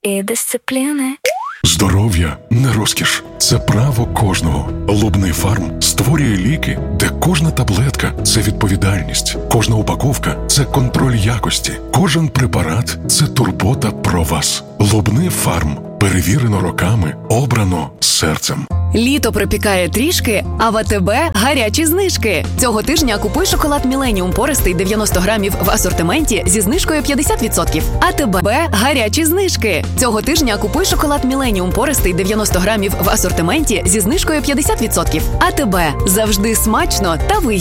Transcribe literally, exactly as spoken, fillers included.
і дисципліни. Здоров'я не розкіш, це право кожного. Лубний фарм створює ліки, де кожна таблетка – це відповідальність, кожна упаковка – це контроль якості, кожен препарат – це турбота про вас. Лубний фарм. Перевірено роками, обрано серцем. Літо припікає трішки, а в АТБ гарячі знижки. Цього тижня купуй шоколад «Міленіум» пористий дев'яносто грамів в асортименті зі знижкою п'ятдесят відсотків. АТБ гарячі знижки. Цього тижня купуй шоколад «Міленіум» пористий дев'яносто грамів в асортименті зі знижкою п'ятдесят відсотків. АТБ. Завжди смачно та вигідно.